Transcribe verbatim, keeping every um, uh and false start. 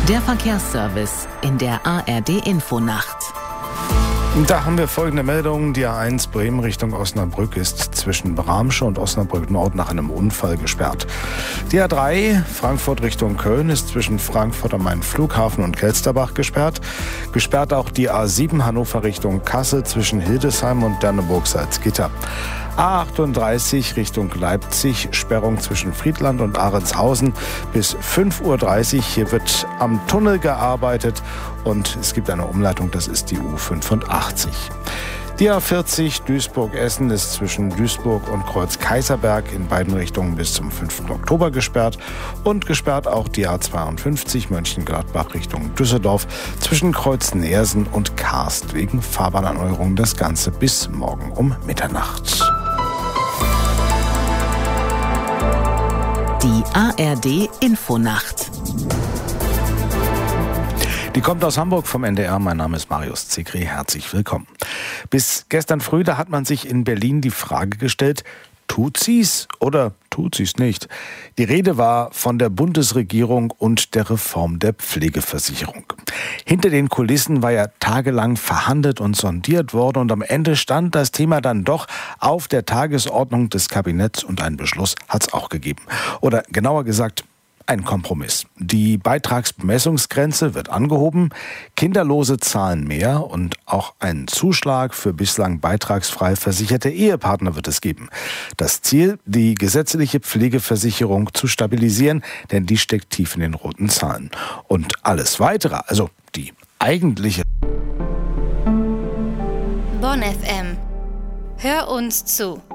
Der Verkehrsservice in der A R D-Infonacht. Da haben wir folgende Meldungen. Die A eins Bremen Richtung Osnabrück ist zwischen Bramsche und Osnabrück Nord nach einem Unfall gesperrt. Die A drei Frankfurt Richtung Köln ist zwischen Frankfurt am Main Flughafen und Kelsterbach gesperrt. Gesperrt auch die A sieben Hannover Richtung Kassel zwischen Hildesheim und Danneburg-Salzgitter. A achtunddreißig Richtung Leipzig, Sperrung zwischen Friedland und Ahrentshausen bis fünf Uhr dreißig. Hier wird am Tunnel gearbeitet und es gibt eine Umleitung, das ist die U fünfundachtzig. Die A vierzig Duisburg-Essen ist zwischen Duisburg und Kreuz-Kaiserberg in beiden Richtungen bis zum fünften Oktober gesperrt. Und gesperrt auch die A zweiundfünfzig Mönchengladbach Richtung Düsseldorf zwischen Kreuz-Neersen und Karst wegen Fahrbahnerneuerung. Das Ganze bis morgen um Mitternacht. Die A R D-Infonacht. Die kommt aus Hamburg vom N D R. Mein Name ist Marius Zikri. Herzlich willkommen. Bis gestern früh, da hat man sich in Berlin die Frage gestellt, tut sie's oder tut sie's nicht? Die Rede war von der Bundesregierung und der Reform der Pflegeversicherung. Hinter den Kulissen war ja tagelang verhandelt und sondiert worden und am Ende stand das Thema dann doch auf der Tagesordnung des Kabinetts und einen Beschluss hat's auch gegeben. Oder genauer gesagt, ein Kompromiss. Die Beitragsbemessungsgrenze wird angehoben, Kinderlose zahlen mehr und auch einen Zuschlag für bislang beitragsfrei versicherte Ehepartner wird es geben. Das Ziel, die gesetzliche Pflegeversicherung zu stabilisieren, denn die steckt tief in den roten Zahlen. Und alles Weitere, also die eigentliche Bonn F M. Hör uns zu.